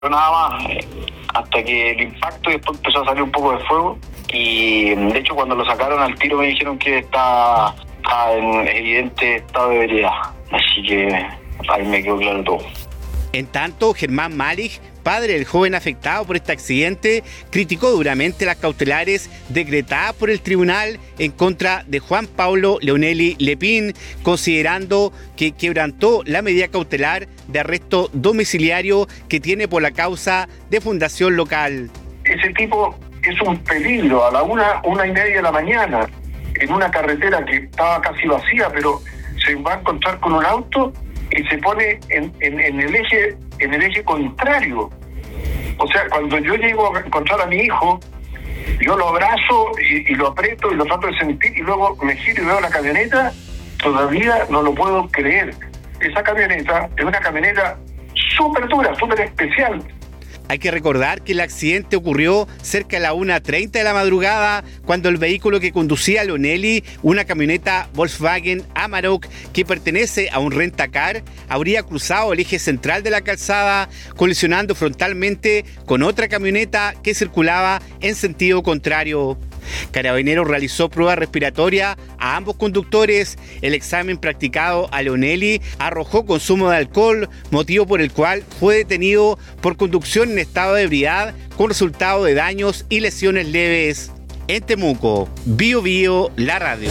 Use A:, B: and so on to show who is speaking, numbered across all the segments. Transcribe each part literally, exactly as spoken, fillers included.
A: nada más, hasta que el impacto y después empezó a salir un poco de fuego. Y de hecho cuando lo sacaron al tiro me dijeron que está, está en evidente estado de ebriedad. Así que ahí me quedó claro todo.
B: En tanto, Germán Malich, padre del joven afectado por este accidente, criticó duramente las cautelares decretadas por el tribunal en contra de Juan Pablo Leonelli Lepín, considerando que quebrantó la medida cautelar de arresto domiciliario que tiene por la causa de fundación local.
A: Ese tipo es un peligro a la una, una y media de la mañana, en una carretera que estaba casi vacía, pero se va a encontrar con un auto y se pone en, en, en el eje en el eje contrario. O sea, cuando yo llego a encontrar a mi hijo, yo lo abrazo y, y lo aprieto y lo trato de sentir, y luego me giro y veo la camioneta, todavía no lo puedo creer. Esa camioneta es una camioneta súper dura, súper especial.
B: Hay que recordar que el accidente ocurrió cerca de la una treinta de la madrugada, cuando el vehículo que conducía a Leonelli, una camioneta Volkswagen Amarok que pertenece a un rentacar, habría cruzado el eje central de la calzada, colisionando frontalmente con otra camioneta que circulaba en sentido contrario. Carabineros realizó prueba respiratoria a ambos conductores. El examen practicado a Leonelli arrojó consumo de alcohol, motivo por el cual fue detenido por conducción en estado de ebriedad con resultado de daños y lesiones leves. En Temuco, Bio Bio, la radio.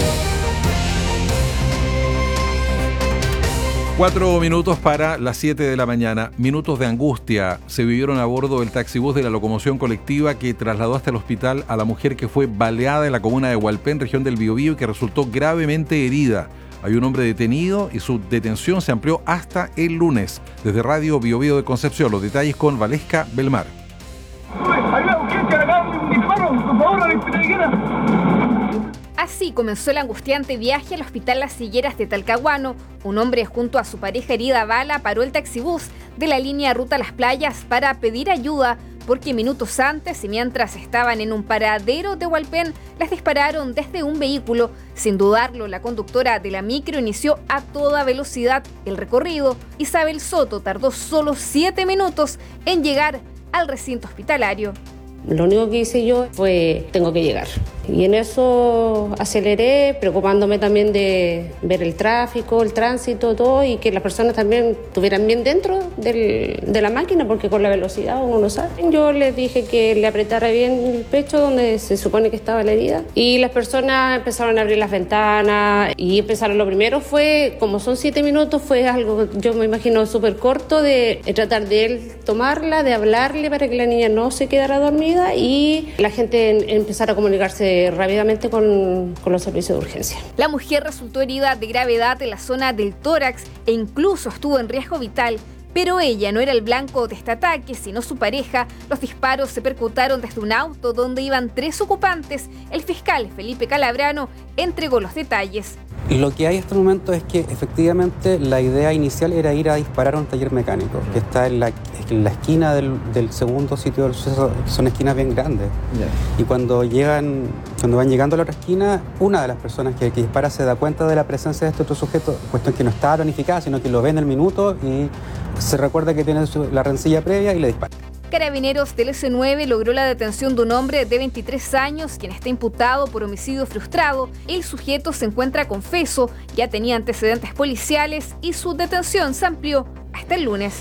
C: Cuatro minutos para las siete de la mañana. Minutos de angustia se vivieron a bordo del taxibús de la locomoción colectiva que trasladó hasta el hospital a la mujer que fue baleada en la comuna de Hualpén, región del Biobío, y que resultó gravemente herida. Hay un hombre detenido y su detención se amplió hasta el lunes. Desde Radio Biobío de Concepción, los detalles con Valesca Belmar.
D: Así comenzó el angustiante viaje al Hospital Las Higueras de Talcahuano. Un hombre junto a su pareja herida a bala paró el taxibús de la línea Ruta Las Playas para pedir ayuda, porque minutos antes y mientras estaban en un paradero de Hualpén, las dispararon desde un vehículo. Sin dudarlo, la conductora de la micro inició a toda velocidad el recorrido. Isabel Soto tardó solo siete minutos en llegar al recinto hospitalario.
E: Lo único que hice yo fue, tengo que llegar. Y en eso aceleré, preocupándome también de ver el tráfico, el tránsito, todo, y que las personas también estuvieran bien dentro del, de la máquina, porque con la velocidad uno no sabe. Yo les dije que le apretara bien el pecho donde se supone que estaba la herida. Y las personas empezaron a abrir las ventanas y empezaron, lo primero fue, como son siete minutos, fue algo, yo me imagino, súper corto, de tratar de él tomarla, de hablarle para que la niña no se quedara dormida y la gente empezara a comunicarse rápidamente con, con los servicios de urgencia.
D: La mujer resultó herida de gravedad en la zona del tórax e incluso estuvo en riesgo vital, pero ella no era el blanco de este ataque, sino su pareja. Los disparos se percutaron desde un auto donde iban tres ocupantes. El fiscal Felipe Calabrano entregó los detalles.
F: Lo que hay hasta el momento es que efectivamente la idea inicial era ir a disparar a un taller mecánico, que está en la, en la esquina del, del segundo sitio del suceso. Son esquinas bien grandes. Yeah. Y cuando llegan, cuando van llegando a la otra esquina, una de las personas que, que dispara se da cuenta de la presencia de este otro sujeto, cuestión que no estaba planificada, sino que lo ve en el minuto y se recuerda que tiene su, la rencilla previa y le dispara.
D: Carabineros del ese nueve logró la detención de un hombre de veintitrés años, quien está imputado por homicidio frustrado. El sujeto se encuentra confeso, ya tenía antecedentes policiales y su detención se amplió hasta el lunes.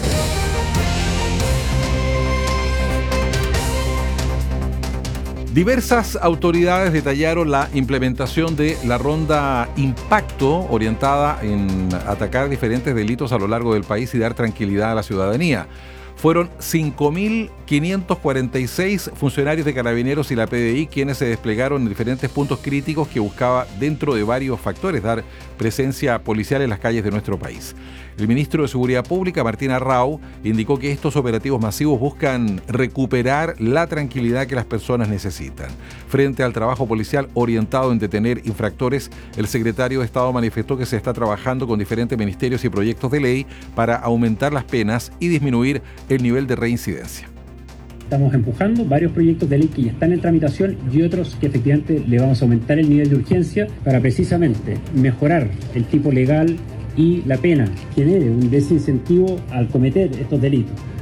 C: Diversas autoridades detallaron la implementación de la ronda Impacto, orientada en atacar diferentes delitos a lo largo del país y dar tranquilidad a la ciudadanía. Fueron cinco mil quinientos cuarenta y seis funcionarios de Carabineros y la P D I quienes se desplegaron en diferentes puntos críticos que buscaba, dentro de varios factores, dar presencia policial en las calles de nuestro país. El ministro de Seguridad Pública, Martín Arrau, indicó que estos operativos masivos buscan recuperar la tranquilidad que las personas necesitan. Frente al trabajo policial orientado en detener infractores, el secretario de Estado manifestó que se está trabajando con diferentes ministerios y proyectos de ley para aumentar las penas y disminuir el nivel de reincidencia.
G: Estamos empujando varios proyectos de ley que ya están en tramitación y otros que efectivamente le vamos a aumentar el nivel de urgencia para precisamente mejorar el tipo legal y la pena, genere un desincentivo al cometer estos delitos.